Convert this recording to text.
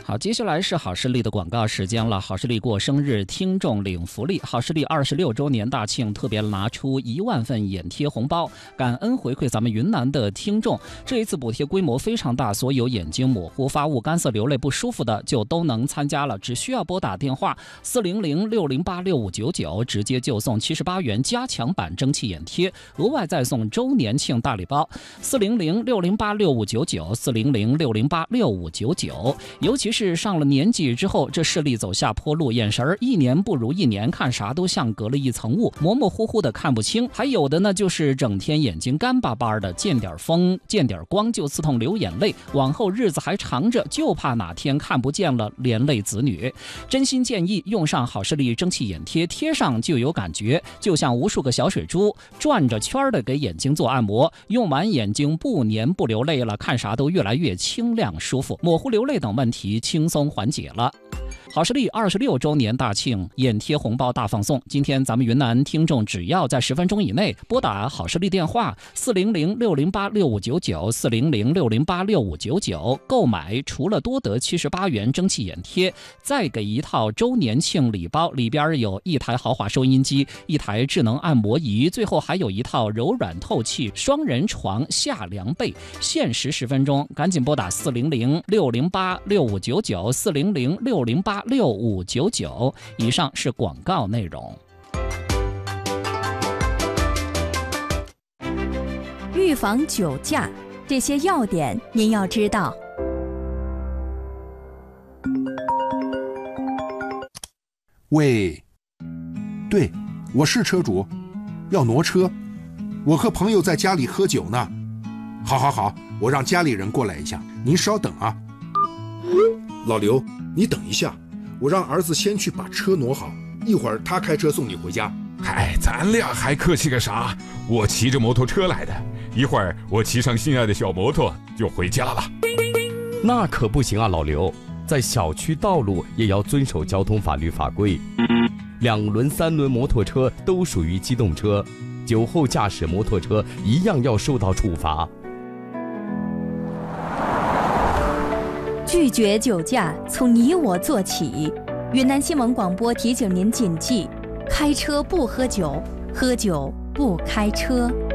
好，接下来是好视力的广告时间了。好视力过生日，听众领福利。好视力26周年大庆特别拿出1万份眼贴红包，感恩回馈咱们云南的听众。这一次补贴规模非常大，所有眼睛模糊、发雾、干涩、流泪不舒服的就都能参加了。只需要拨打电话400-608-6599，直接就送78元加强版蒸汽眼贴，额外再送周年庆大礼包。400-608-6599，400-608-6599。尤其是上了年纪之后，这视力走下坡路，眼神一年不如一年，看啥都像隔了一层雾，模模糊糊的看不清。还有的呢，就是整天眼睛干巴巴的，见点风见点光就刺痛流眼泪，往后日子还长着，就怕哪天看不见了连累子女。真心建议用上好视力蒸汽眼贴，贴上就有感觉，就像无数个小水珠转着圈的给眼睛做按摩，用完眼睛不黏不流泪了，看啥都越来越清亮舒服，模糊流泪等问题轻松缓解了。好视力26周年大庆，眼贴红包大放送。今天咱们云南听众只要在10分钟以内拨打好视力电话400-608-6599 400-608-6599，购买除了多得78元蒸汽眼贴，再给一套周年庆礼包，里边有1台豪华收音机、1台智能按摩仪，最后还有一套柔软透气双人床下凉被。限时10分钟，赶紧拨打400-608-6599 400-608-6599。以上是广告内容。 预防酒驾，这些要点您要知道。 喂，对，我是车主，要挪车，我和朋友在家里喝酒呢。好，我让家里人过来一下，您稍等啊。老刘，你等一下，我让儿子先去把车挪好，一会儿他开车送你回家。 嗨，咱俩还客气个啥？我骑着摩托车来的，一会儿我骑上心爱的小摩托就回家了。 那可不行啊，老刘，在小区道路也要遵守交通法律法规。2轮、3轮摩托车都属于机动车，酒后驾驶摩托车一样要受到处罚。 拒绝酒驾，从你我做起。云南新闻广播提醒您谨记：开车不喝酒，喝酒不开车。